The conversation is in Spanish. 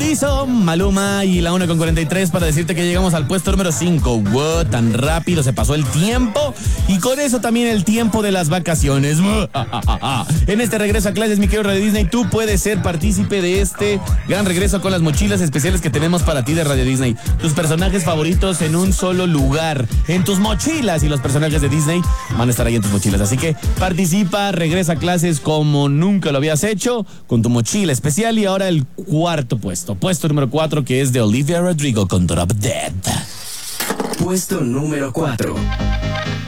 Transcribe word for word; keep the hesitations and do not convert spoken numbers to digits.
Lizzo, Maluma y la una con cuarenta y tres para decirte que llegamos al puesto número cinco. Wow, tan rápido se pasó el tiempo y con eso también el tiempo de las vacaciones. En este regreso a clases, mi querido Radio Disney, tú puedes ser partícipe de este gran regreso con las mochilas especiales que tenemos para ti de Radio Disney. Tus personajes favoritos en un solo lugar, en tus mochilas, y los personajes de Disney van a estar ahí en tus mochilas. Así que participa, regresa a clases como nunca lo habías hecho, con tu mochila especial. Y ahora el cuarto puesto, puesto número cuatro, que es de Olivia Rodrigo con Drop Dead. Puesto número cuatro.